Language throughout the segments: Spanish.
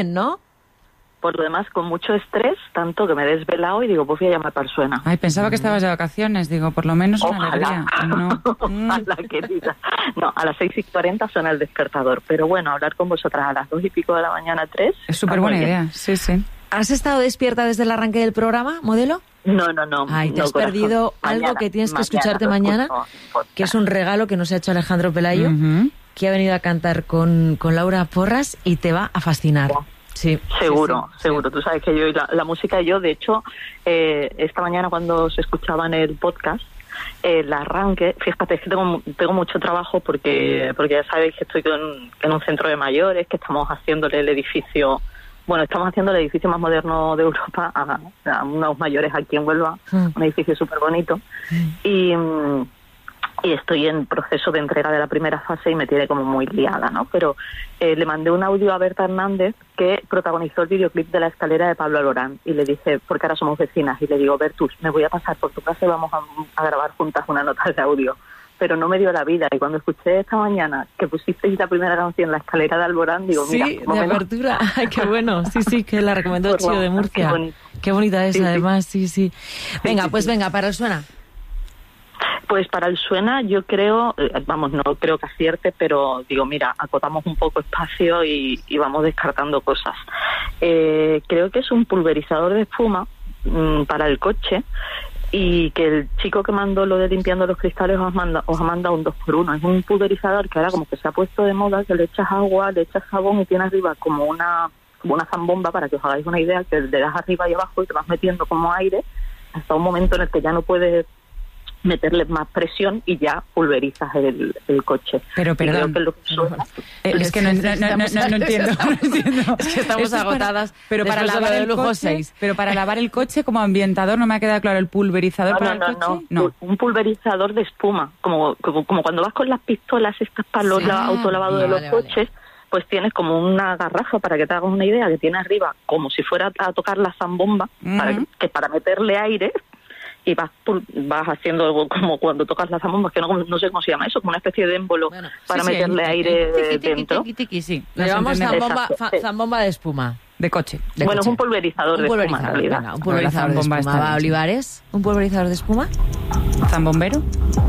¿no? Por lo demás, con mucho estrés, tanto que me he desvelado y digo, pues voy a llamar para el Suena. Ay, pensaba que estabas de vacaciones, digo, por lo menos una alegría. No. Ojalá, querida. No, a las 6:40 suena el despertador, pero bueno, hablar con vosotras a las 2:00 de la mañana, 3. Es súper buena idea, sí, sí. ¿Has estado despierta desde el arranque del programa, modelo? No. Ay, te has corazón. perdido Mañana, algo que tienes que escucharte mañana, que es un regalo que nos ha hecho Alejandro Pelayo, que ha venido a cantar con Laura Porras y te va a fascinar. Sí, seguro. Sí. Tú sabes que yo y la música, yo de hecho, esta mañana cuando se escuchaba en el podcast, el arranque, fíjate, es que tengo mucho trabajo porque ya sabéis que estoy en un centro de mayores, que estamos haciendo el edificio más moderno de Europa a unos mayores aquí en Huelva, un edificio súper bonito, y estoy en proceso de entrega de la primera fase y me tiene como muy liada, ¿no? Pero le mandé un audio a Berta Hernández, que protagonizó el videoclip de La escalera de Pablo Alborán, y le dije, porque ahora somos vecinas, y le digo, Bertus, me voy a pasar por tu casa y vamos a grabar juntas una nota de audio. Pero no me dio la vida, y cuando escuché esta mañana que pusisteis la primera canción, La escalera de Alborán, digo, sí, mira... de apertura, ay, qué bueno, sí, que la recomendó el Chío de Murcia. Qué bonita es, además, sí. Venga, para el Suena. Pues para el Suena yo creo, no creo que acierte, pero digo, mira, acotamos un poco espacio y vamos descartando cosas. Creo que es un pulverizador de espuma para el coche, y que el chico que mandó lo de limpiando los cristales os ha mandado un 2x1. Es un pulverizador que ahora como que se ha puesto de moda, que le echas agua, le echas jabón y tiene arriba como una zambomba, para que os hagáis una idea, que le das arriba y abajo y te vas metiendo como aire hasta un momento en el que ya no puedes meterle más presión y ya pulverizas el coche. Pero perdón, es que no entiendo. Es que estamos agotadas. Pero para lavar el coche, para lavar el coche como ambientador no me ha quedado claro. ¿El pulverizador para el coche? No, un pulverizador de espuma, como cuando vas con las pistolas estas para los autolavados de los coches. Pues tienes como una garrafa, para que te hagas una idea, que tiene arriba como si fuera a tocar la zambomba, para meterle aire, y vas haciendo como cuando tocas la zambomba, que no sé cómo se llama eso, como una especie de émbolo para meterle aire dentro. Sí. Le llamamos zambomba de espuma. De coche. Es un pulverizador de espuma, en realidad. Venga, un pulverizador de espuma. ¿Va, Olivares? ¿Un pulverizador de espuma? ¿Zambombero?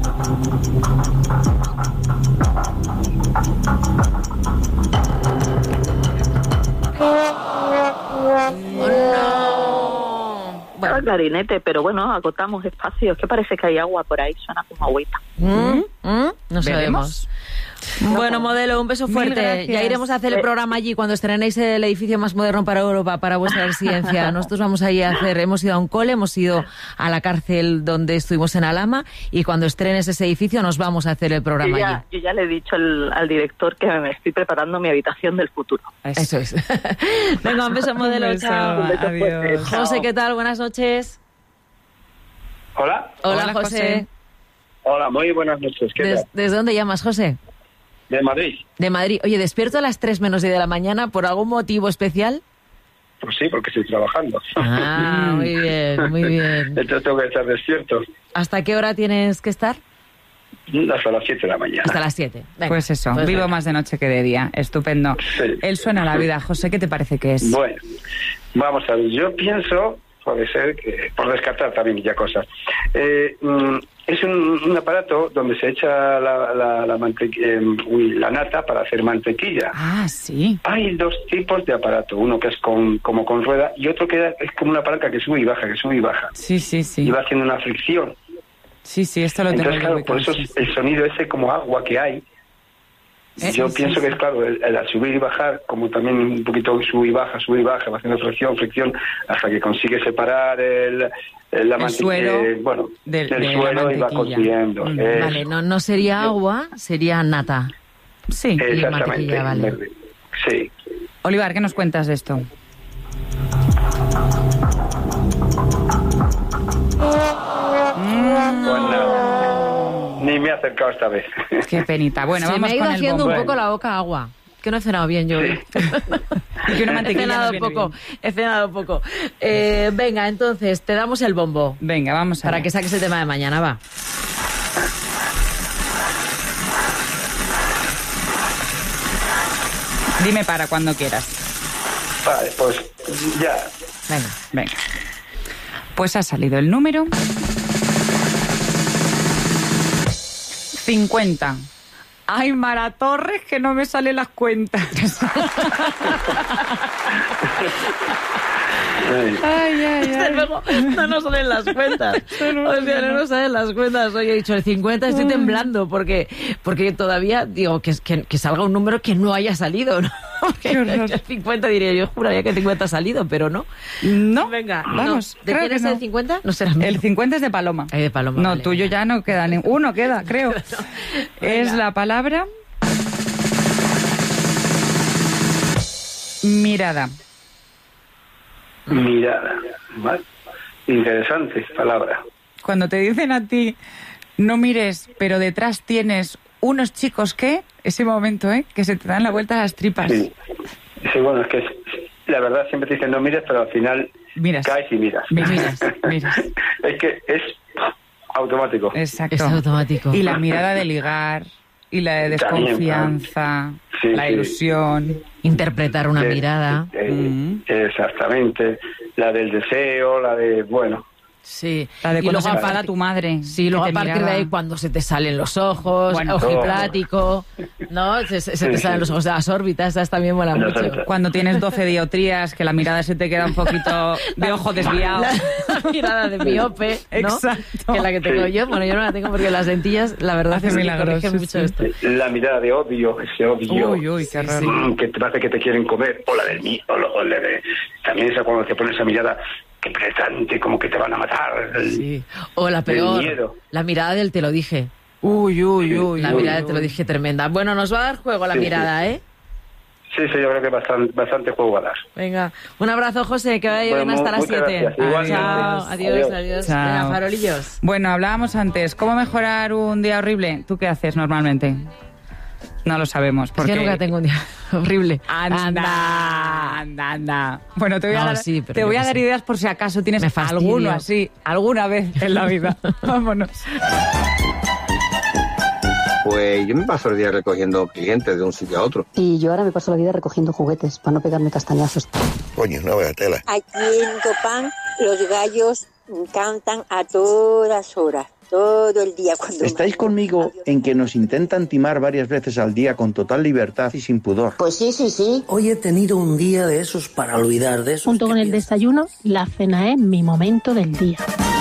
Bueno, clarinete, pero bueno, agotamos espacios. Que parece que hay agua por ahí, suena como agüita. No sabemos. Bueno, modelo, un beso fuerte. Ya iremos a hacer el programa allí cuando estrenéis el edificio más moderno para Europa, para vuestra residencia. Nosotros vamos a ir hemos ido a un cole, hemos ido a la cárcel donde estuvimos en Alhama, y cuando estrenes ese edificio nos vamos a hacer el programa allí. Yo ya le he dicho al director que me estoy preparando mi habitación del futuro. Eso es. Venga, un beso, modelo. Un beso, chao. Adiós. José, ¿qué tal? Buenas noches. Hola. Hola, José. Hola, muy buenas noches. ¿Desde dónde llamas, José? De Madrid. De Madrid. Oye, ¿despierto a las 3 menos 10 de la mañana por algún motivo especial? Pues sí, porque estoy trabajando. Ah, muy bien, muy bien. Entonces tengo que estar despierto. ¿Hasta qué hora tienes que estar? Hasta las 7 de la mañana. Hasta las 7. Venga. Pues eso, vivo más de noche que de día. Estupendo. Sí. Él suena a la vida. José, ¿qué te parece que es? Bueno, vamos a ver. Yo pienso, puede ser, que por descartar también ya cosas. Es un aparato donde se echa la nata para hacer mantequilla. Ah, sí. Hay dos tipos de aparato. Uno que es como con rueda, y otro que es como una palanca que sube y baja, Sí. Y va haciendo una fricción. Sí, esto lo tengo. Entonces, claro, por eso el sonido ese como agua que hay. Yo pienso que es claro, el subir y bajar, como también un poquito sube y baja, va haciendo fricción, hasta que consigue separar la mantequilla del suelo, y va consiguiendo. Vale, no sería agua, sería nata. Sí, exactamente. Vale. Sí. Olivar, ¿qué nos cuentas de esto? Bueno, ni me he acercado esta vez. Qué penita. Bueno, vamos me ha ido con haciendo el un poco la boca agua. Que no he cenado bien yo. Sí. Y una mantequilla he cenado poco. Venga, entonces, te damos el bombo. Venga, vamos a para ver. que saques el tema de mañana, va. Dime para cuando quieras. Vale, pues ya. Venga. Pues ha salido el número 50. Ay, Mara Torres, que no me salen las cuentas. Ay. Luego no nos salen las cuentas. No nos salen las cuentas. Oye, he dicho el 50, estoy temblando porque todavía digo que salga un número que no haya salido, ¿no? El 50 diría yo, juraría que el 50 ha salido, pero no. No. Venga, vamos. ¿De quién es el 50? No será mío. El 50 es de Paloma. De Paloma. No, vale. tuyo ya no queda uno, queda, creo. Es la palabra mirada. Mirada. ¿Vale? Interesante palabra. Cuando te dicen a ti, no mires, pero detrás tienes unos chicos que, ese momento, que se te dan la vuelta a las tripas. Sí, bueno, es que la verdad siempre te dicen no mires, pero al final caes y miras. Miras. Es que es automático. Exacto. Es automático. Y la mirada de ligar, y la de desconfianza, la ilusión. Interpretar una mirada. Exactamente. La del deseo, la de, bueno... Sí. La de cuando se enfada tu madre. Sí, luego a partir de ahí cuando se te salen los ojos, ojiplático, ¿no? Se te salen los ojos de las órbitas, esas también mola mucho. Cuando tienes 12 dioptrías, que la mirada se te queda un poquito de ojo desviado. La mirada de miope, ¿no? Exacto. Que es la que tengo yo. Bueno, yo no la tengo porque las lentillas, la verdad es que me corrigen mucho esto. La mirada de odio, ese odio. Uy, qué raro. Que te parece que te quieren comer. O la del mío, o la de... También esa cuando te pones esa mirada... que pretende como que te van a matar. Sí. O la peor, la mirada del te lo dije. Uy. La mirada del te lo dije tremenda. Bueno, nos va a dar juego la mirada, ¿eh? Sí, yo creo que bastante juego va a dar. Venga, un abrazo, José, que vaya bien hasta las 7. Chao. Adiós. Venga, farolillos. Bueno, hablábamos antes, ¿cómo mejorar un día horrible? ¿Tú qué haces normalmente? No lo sabemos. Porque... Es que nunca tengo un día horrible. Anda. Bueno, te voy a dar ideas por si acaso tienes alguno así, alguna vez en la vida. Vámonos. Pues yo me paso el día recogiendo clientes de un sitio a otro. Y yo ahora me paso la vida recogiendo juguetes para no pegarme castañazos. Coño, no vaya tela. Aquí en Copán los gallos cantan a todas horas. Todo el día. ¿Estáis conmigo en que nos intentan timar varias veces al día con total libertad y sin pudor? Pues sí. Hoy he tenido un día de esos para olvidar de eso. Junto con el desayuno, la cena es mi momento del día.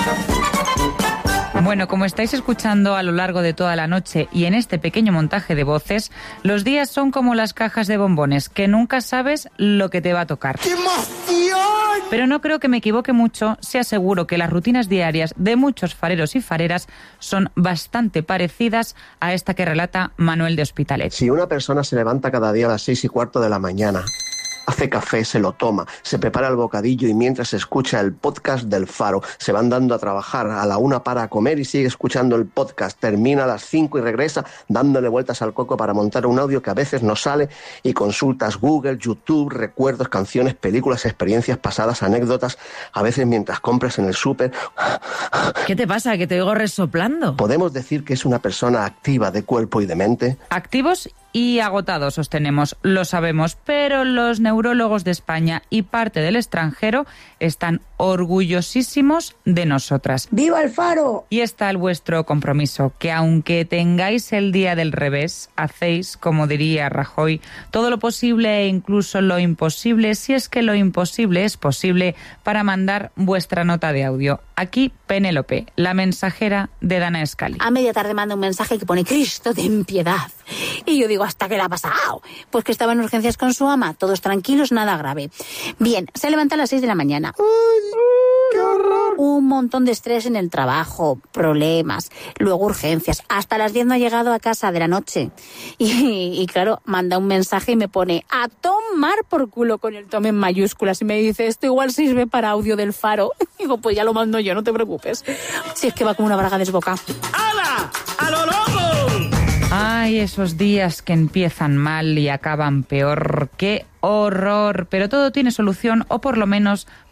Bueno, como estáis escuchando a lo largo de toda la noche y en este pequeño montaje de voces, los días son como las cajas de bombones, que nunca sabes lo que te va a tocar. ¡Qué emoción! Pero no creo que me equivoque mucho si aseguro que las rutinas diarias de muchos fareros y fareras son bastante parecidas a esta que relata Manuel de Hospitalet. Si una persona se levanta cada día a las 6:15 de la mañana, hace café, se lo toma, se prepara el bocadillo y mientras escucha el podcast del Faro, se va andando a trabajar, a la 1 para comer y sigue escuchando el podcast, termina a las 5 y regresa dándole vueltas al coco para montar un audio que a veces no sale y consultas Google, YouTube, recuerdos, canciones, películas, experiencias pasadas, anécdotas, a veces mientras compras en el súper. ¿Qué te pasa? Que te oigo resoplando. ¿Podemos decir que es una persona activa de cuerpo y de mente? Activos y agotados, sostenemos, lo sabemos, pero los neurólogos de España y parte del extranjero están orgullosísimos de nosotras. ¡Viva el Faro! Y está el vuestro compromiso, que aunque tengáis el día del revés, hacéis, como diría Rajoy, todo lo posible e incluso lo imposible, si es que lo imposible es posible, para mandar vuestra nota de audio. Aquí Penélope, la mensajera de Dana Scully. A media tarde manda un mensaje que pone Cristo, ten piedad. Y yo digo, ¿hasta qué le ha pasado? Pues que estaba en urgencias con su ama, todos tranquilos, nada grave. Bien, se levanta a las 6 de la mañana. ¡Qué horror! Un montón de estrés en el trabajo, problemas, luego urgencias. Hasta las 10 no ha llegado a casa de la noche. Y claro, manda un mensaje y me pone a tomar por culo con el tome en mayúsculas. Y me dice, esto igual sirve para audio del Faro. Digo, pues ya lo mando yo, no te preocupes. Si es que va como una braga desbocada. ¡Hala! ¡A lo loco! Ay, esos días que empiezan mal y acaban peor. ¡Qué horror! Pero todo tiene solución, o por lo menos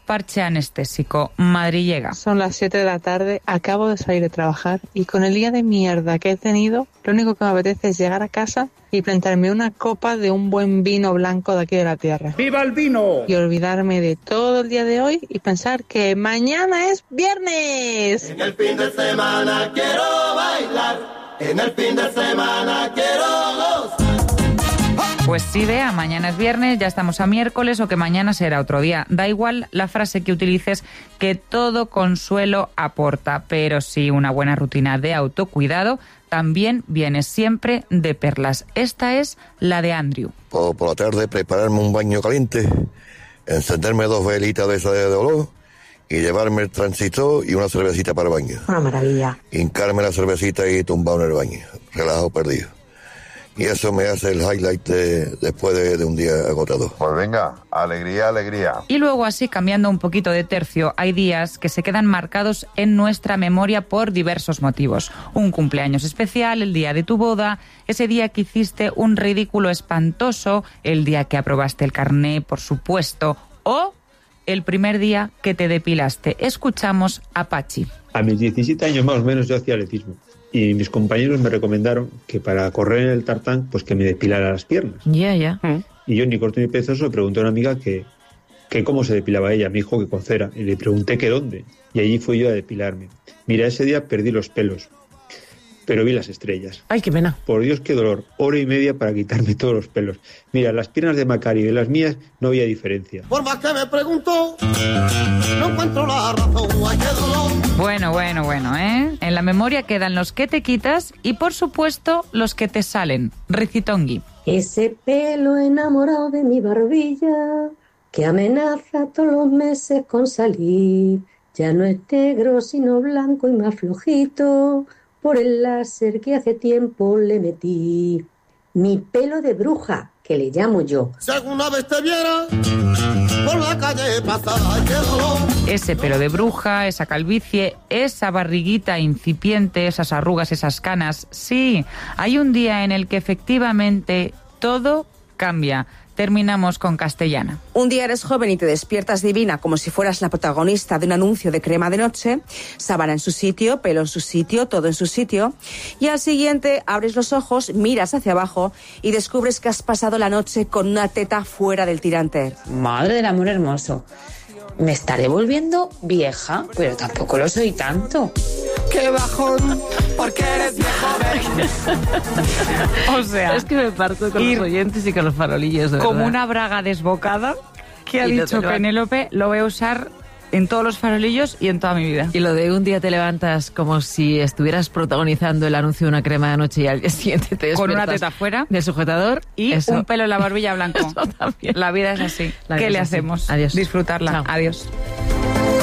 parche anestésico. Madrillega. Son las 7 de la tarde, acabo de salir de trabajar y con el día de mierda que he tenido, lo único que me apetece es llegar a casa y plantarme una copa de un buen vino blanco de aquí de la tierra. ¡Viva el vino! Y olvidarme de todo el día de hoy y pensar que mañana es viernes. En el fin de semana quiero bailar, en el fin de semana quiero gozar. Pues sí, vea, mañana es viernes, ya estamos a miércoles o que mañana será otro día. Da igual la frase que utilices, que todo consuelo aporta, pero sí una buena rutina de autocuidado también viene siempre de perlas. Esta es la de Andrew. Por la tarde prepararme un baño caliente, encenderme 2 velitas de esa de olor y llevarme el transistor y una cervecita para el baño. Una maravilla. Hincarme la cervecita y tumbado en el baño, relajado, perdido. Y eso me hace el highlight después de un día agotador. Pues venga, alegría, alegría. Y luego, así cambiando un poquito de tercio, hay días que se quedan marcados en nuestra memoria por diversos motivos. Un cumpleaños especial, el día de tu boda, ese día que hiciste un ridículo espantoso, el día que aprobaste el carné, por supuesto, o el primer día que te depilaste. Escuchamos a Pachi. A mis 17 años más o menos yo hacía atletismo. Y mis compañeros me recomendaron que para correr en el tartán, pues que me depilara las piernas. Ya. Y yo, ni corto ni perezoso, le pregunté a una amiga que cómo se depilaba ella. Me dijo que con cera. Y le pregunté que dónde. Y allí fui yo a depilarme. Mira, ese día perdí los pelos, pero vi las estrellas. Ay, qué pena. Por Dios, qué dolor. 1 hora y media para quitarme todos los pelos. Mira, las piernas de Macario y las mías no había diferencia. Por más que me pregunto, no encuentro la razón. Ay, qué dolor. Bueno, ¿eh? En la memoria quedan los que te quitas y, por supuesto, los que te salen. Rizitongi. Ese pelo enamorado de mi barbilla, que amenaza todos los meses con salir, ya no es negro sino blanco y más flojito, por el láser que hace tiempo le metí. Mi pelo de bruja, que le llamo yo. Si alguna vez te viera por la calle pasada, ay, qué dolor. Ese pelo de bruja, esa calvicie, esa barriguita incipiente, esas arrugas, esas canas. Sí, hay un día en el que efectivamente todo cambia. Terminamos con Castellana. Un día eres joven y te despiertas divina como si fueras la protagonista de un anuncio de crema de noche, sábana en su sitio, pelo en su sitio, todo en su sitio, y al siguiente abres los ojos, miras hacia abajo y descubres que has pasado la noche con una teta fuera del tirante. Madre del amor hermoso. Me estaré volviendo vieja, pero tampoco lo soy tanto. ¡Qué bajón! Porque eres viejo. O sea, es que me parto con los oyentes y con los farolillos, de como verdad. una braga desbocada que ha Y dicho Penélope, lo voy a usar en todos los farolillos y en toda mi vida. Y lo de un día te levantas como si estuvieras protagonizando el anuncio de una crema de noche y al día siguiente te despiertas con una teta fuera del sujetador y eso. Un pelo en la barbilla blanco. Eso también. La vida es así. La vida ¿Qué es le así. hacemos? Adiós. Disfrutarla. Chao. Adiós.